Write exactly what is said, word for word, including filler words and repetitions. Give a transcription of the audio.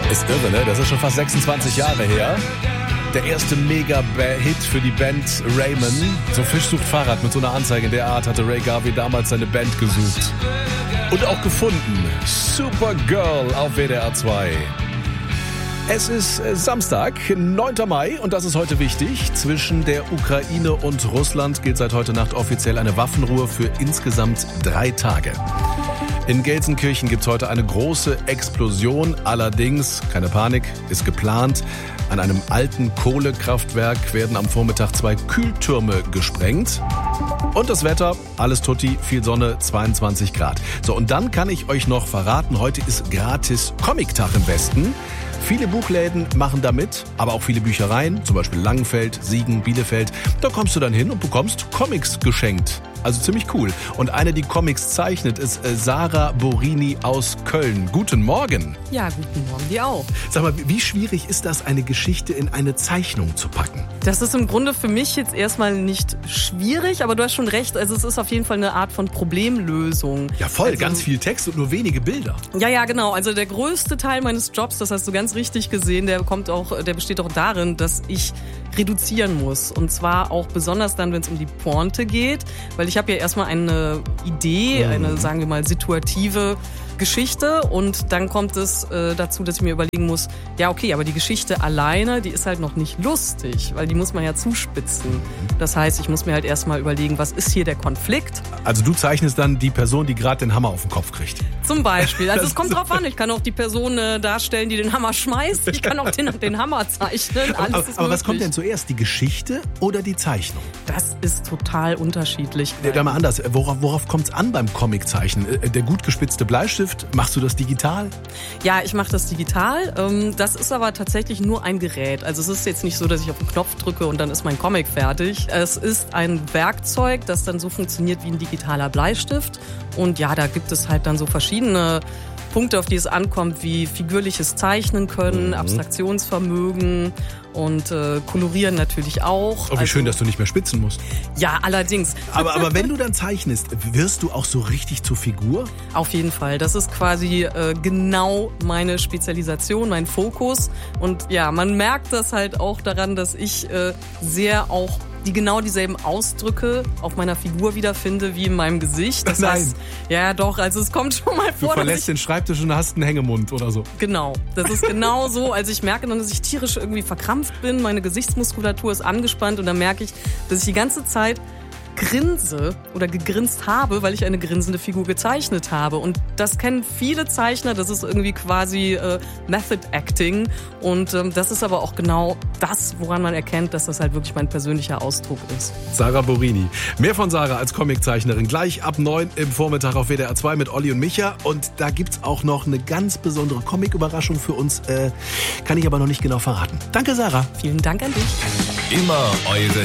Ist irre, ne? Das ist schon fast sechsundzwanzig Jahre her. Der erste Mega-Hit für die Band Raymond. So Fisch sucht Fahrrad mit so einer Anzeige in der Art hatte Ray Garvey damals seine Band gesucht. Und auch gefunden. Supergirl auf W D R zwei. Es ist Samstag, neunter Mai, und das ist heute wichtig. Zwischen der Ukraine und Russland gilt seit heute Nacht offiziell eine Waffenruhe für insgesamt drei Tage. In Gelsenkirchen gibt es heute eine große Explosion. Allerdings, keine Panik, ist geplant. An einem alten Kohlekraftwerk werden am Vormittag zwei Kühltürme gesprengt. Und das Wetter, alles tutti, viel Sonne, zweiundzwanzig Grad. So, und dann kann ich euch noch verraten, heute ist gratis Comic-Tag im Westen. Viele Buchläden machen da mit, aber auch viele Büchereien, zum Beispiel Langenfeld, Siegen, Bielefeld. Da kommst du dann hin und bekommst Comics geschenkt. Also ziemlich cool. Und eine, die Comics zeichnet, ist Sarah Borini aus Köln. Guten Morgen. Ja, guten Morgen dir auch. Sag mal, wie schwierig ist das, eine Geschichte in eine Zeichnung zu packen? Das ist im Grunde für mich jetzt erstmal nicht schwierig, aber du hast schon recht. Also es ist auf jeden Fall eine Art von Problemlösung. Ja voll, also, ganz viel Text und nur wenige Bilder. Ja, ja, genau. Also der größte Teil meines Jobs, das hast du ganz richtig gesehen, der kommt auch, der besteht auch darin, dass ich reduzieren muss. Und zwar auch besonders dann, wenn es um die Pointe geht, weil ich habe ja erstmal eine Idee, eine, sagen wir mal, situative Geschichte, und dann kommt es äh, dazu, dass ich mir überlegen muss, ja okay, aber die Geschichte alleine, die ist halt noch nicht lustig, weil die muss man ja zuspitzen. Das heißt, ich muss mir halt erstmal überlegen, was ist hier der Konflikt? Also du zeichnest dann die Person, die gerade den Hammer auf den Kopf kriegt. Zum Beispiel. Also es kommt drauf an. Ich kann auch die Person äh, darstellen, die den Hammer schmeißt. Ich kann auch den, den Hammer zeichnen. Alles aber ist aber was kommt denn zuerst, die Geschichte oder die Zeichnung? Das ist total unterschiedlich. Ja, mal anders. Worauf, worauf kommt es an beim Comiczeichnen? Der gut gespitzte Bleistift, machst du das digital? Ja, ich mache das digital. Das ist aber tatsächlich nur ein Gerät. Also es ist jetzt nicht so, dass ich auf den Knopf drücke und dann ist mein Comic fertig. Es ist ein Werkzeug, das dann so funktioniert wie ein digitaler Bleistift. Und ja, da gibt es halt dann so verschiedene Punkte, auf die es ankommt, wie figürliches Zeichnen können, mhm. Abstraktionsvermögen und äh, Kolorieren natürlich auch. Oh, wie also, schön, dass du nicht mehr spitzen musst. Ja, allerdings. Aber, aber wenn du dann zeichnest, wirst du auch so richtig zur Figur? Auf jeden Fall. Das ist quasi äh, genau meine Spezialisation, mein Fokus. Und ja, man merkt das halt auch daran, dass ich äh, sehr auch die genau dieselben Ausdrücke auf meiner Figur wiederfinde wie in meinem Gesicht. Das Nein. heißt, ja doch, also es kommt schon mal vor. Du verlässt dass ich, den Schreibtisch und hast einen Hängemund oder so. Genau, das ist genau so. Also ich merke dann, dass ich tierisch irgendwie verkrampft bin, meine Gesichtsmuskulatur ist angespannt und dann merke ich, dass ich die ganze Zeit grinse oder gegrinst habe, weil ich eine grinsende Figur gezeichnet habe. Und das kennen viele Zeichner, das ist irgendwie quasi äh, Method Acting. Und ähm, das ist aber auch genau das, woran man erkennt, dass das halt wirklich mein persönlicher Ausdruck ist. Sarah Borini. Mehr von Sarah als Comiczeichnerin gleich ab neun im Vormittag auf W D R zwei mit Olli und Micha. Und da gibt's auch noch eine ganz besondere Comic-Überraschung für uns. Äh, kann ich aber noch nicht genau verraten. Danke, Sarah. Vielen Dank an dich. Immer eure